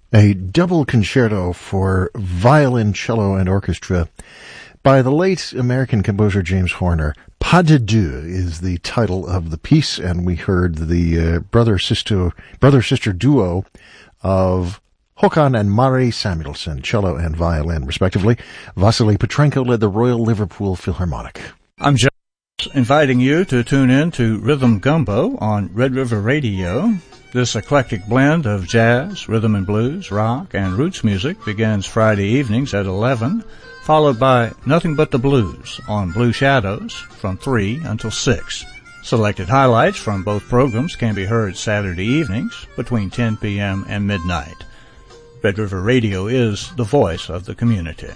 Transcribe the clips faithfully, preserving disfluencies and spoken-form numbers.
A double concerto for violin, cello, and orchestra by the late American composer James Horner. Pas de deux is the title of the piece, and we heard the uh, brother-sister brother-sister duo of Håkan and Mari Samuelson, cello and violin, respectively. Vasily Petrenko led the Royal Liverpool Philharmonic. I'm just inviting you to tune in to Rhythm Gumbo on Red River Radio. This eclectic blend of jazz, rhythm and blues, rock, and roots music begins Friday evenings at eleven, followed by Nothing But the Blues on Blue Shadows from three until six. Selected highlights from both programs can be heard Saturday evenings between ten p.m. and midnight. Red River Radio is the voice of the community.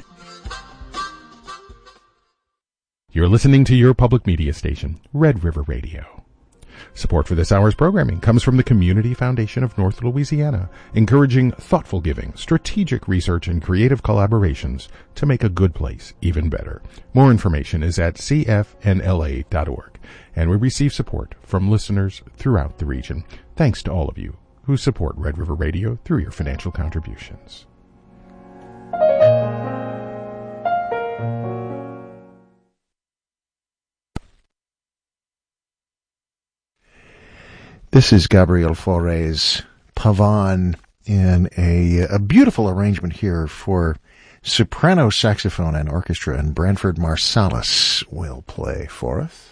You're listening to your public media station, Red River Radio. Support for this hour's programming comes from the Community Foundation of North Louisiana, encouraging thoughtful giving, strategic research, and creative collaborations to make a good place even better. More information is at c f n l a dot org, and we receive support from listeners throughout the region. Thanks to all of you who support Red River Radio through your financial contributions. This is Gabriel Fauré's Pavane in a, a beautiful arrangement here for soprano saxophone and orchestra, and Branford Marsalis will play for us.